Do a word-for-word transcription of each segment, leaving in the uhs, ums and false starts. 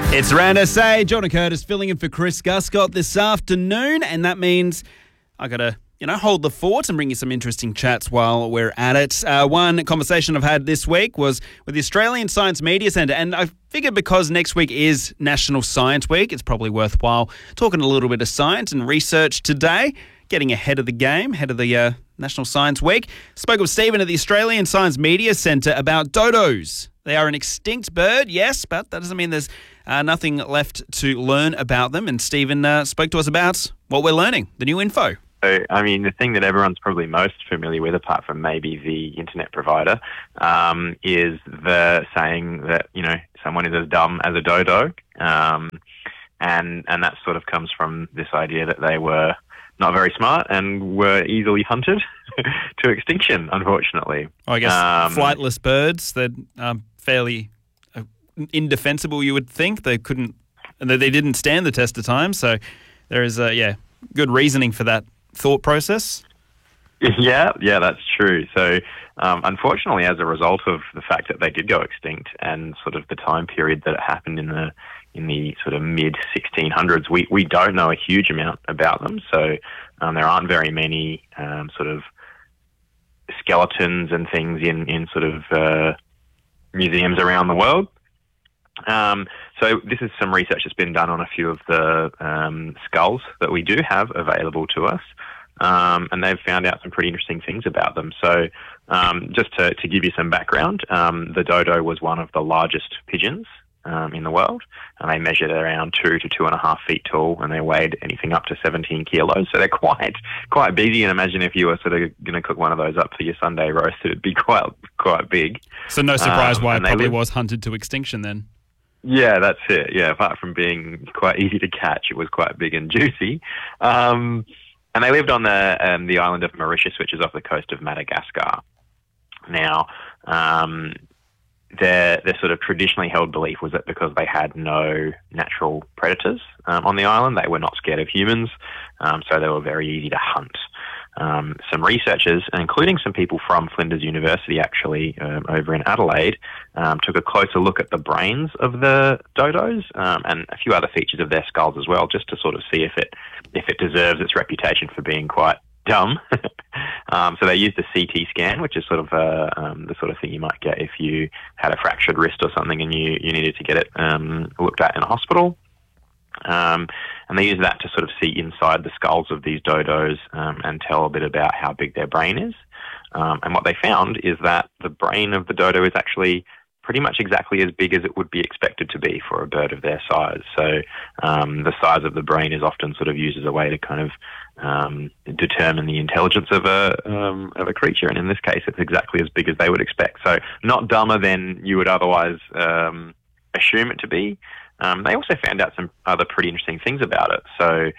It's Round S A. Jordan Curtis filling in for Chris Guscott this afternoon, and that means I got to, you know, hold the fort and bring you some interesting chats while we're at it. Uh, one conversation I've had this week was with the Australian Science Media Centre, and I figured because next week is National Science Week, it's probably worthwhile talking a little bit of science and research today, getting ahead of the game, ahead of the uh, National Science Week. Spoke with Stephen at the Australian Science Media Centre about dodos. They are an extinct bird, yes, but that doesn't mean there's uh, nothing left to learn about them. And Stephen uh, spoke to us about what we're learning, the new info. So, I mean, the thing that everyone's probably most familiar with, apart from maybe the internet provider, um, is the saying that, you know, someone is as dumb as a dodo. Um, and, and that sort of comes from this idea that they were not very smart and were easily hunted to extinction, unfortunately. Oh, I guess um, flightless birds, they're um, fairly uh, indefensible, you would think. They couldn't, they didn't stand the test of time. So there is, uh, yeah, good reasoning for that thought process. Yeah, yeah, that's true. So um, unfortunately, as a result of the fact that they did go extinct and sort of the time period that it happened in the in the sort of mid sixteen hundreds, we, we don't know a huge amount about them. So um, there aren't very many um, sort of skeletons and things in, in sort of uh, museums around the world. Um, so this is some research that's been done on a few of the um, skulls that we do have available to us. Um, and they've found out some pretty interesting things about them. So um, just to, to give you some background, um, the dodo was one of the largest pigeons um, in the world, and they measured around two to two and a half feet tall, and they weighed anything up to seventeen kilos. So they're quite quite big. And imagine if you were sort of going to cook one of those up for your Sunday roast, it'd be quite quite big. So no surprise um, why it probably lived- was hunted to extinction then. Yeah, that's it. Yeah, apart from being quite easy to catch, it was quite big and juicy. Um, and they lived on the um, the island of Mauritius, which is off the coast of Madagascar. Now, um, their their sort of traditionally held belief was that because they had no natural predators um, on the island, they were not scared of humans, um, so they were very easy to hunt. Um, some researchers, including some people from Flinders University actually um, over in Adelaide, um, took a closer look at the brains of the dodos um, and a few other features of their skulls as well, just to sort of see if it if it deserves its reputation for being quite dumb. um, so they used a C T scan, which is sort of uh, um, the sort of thing you might get if you had a fractured wrist or something and you, you needed to get it um, looked at in a hospital. Um, and they use that to sort of see inside the skulls of these dodos um, and tell a bit about how big their brain is. Um, and what they found is that the brain of the dodo is actually pretty much exactly as big as it would be expected to be for a bird of their size. So um, the size of the brain is often sort of used as a way to kind of um, determine the intelligence of a um, of a creature. And in this case, it's exactly as big as they would expect. So not dumber than you would otherwise um, assume it to be. Um, they also found out some other pretty interesting things about it. So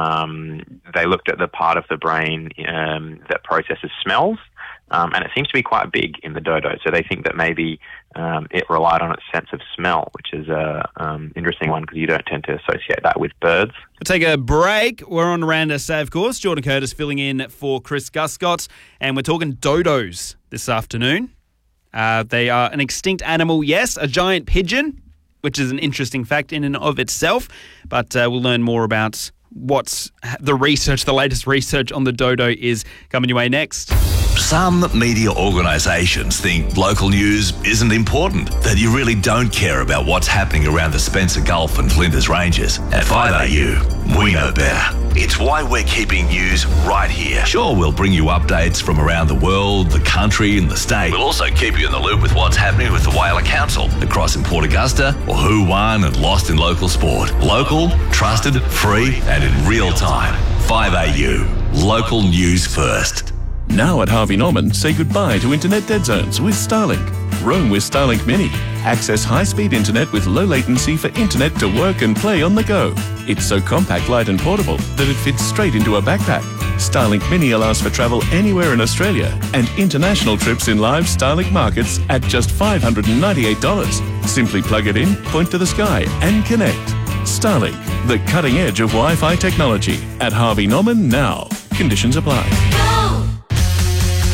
um, they looked at the part of the brain um, that processes smells, um, and it seems to be quite big in the dodo. So they think that maybe um, it relied on its sense of smell, which is an um, interesting one because you don't tend to associate that with birds. We'll take a break. We're on Round S A, of course. Jordan Curtis filling in for Chris Guscott, and we're talking dodos this afternoon. Uh, they are an extinct animal, yes, a giant pigeon, which is an interesting fact in and of itself. But uh, we'll learn more about what's the research, the latest research on the dodo is coming your way next. Some media organisations think local news isn't important, that you really don't care about what's happening around the Spencer Gulf and Flinders Ranges. At five A U, we know better. It's why we're keeping news right here. Sure, we'll bring you updates from around the world, the country and the state. We'll also keep you in the loop with what's happening with the Whaler Council, across in Port Augusta, or who won and lost in local sport. Local, trusted, free and in real time. five A U, local news first. Now at Harvey Norman, say goodbye to internet dead zones with Starlink. Roam with Starlink Mini. Access high-speed internet with low latency for internet to work and play on the go. It's so compact, light and portable that it fits straight into a backpack. Starlink Mini allows for travel anywhere in Australia and international trips in live Starlink markets at just five hundred ninety-eight dollars. Simply plug it in, point to the sky and connect. Starlink, the cutting edge of Wi-Fi technology. At Harvey Norman now. Conditions apply.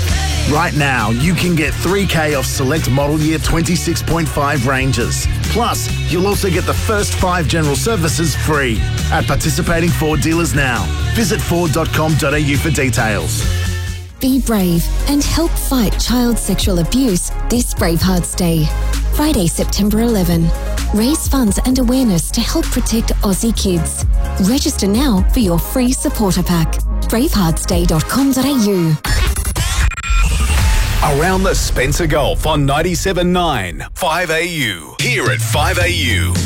Right now, you can get three K off select model year twenty-six point five Rangers. Plus, you'll also get the first five general services free at participating Ford dealers now. Visit ford dot com dot a u for details. Be brave and help fight child sexual abuse this Bravehearts Day. Friday, September eleventh. Raise funds and awareness to help protect Aussie kids. Register now for your free supporter pack. bravehearts day dot com dot a u. Around the Spencer Gulf on ninety-seven point nine five A U. Here at five A U.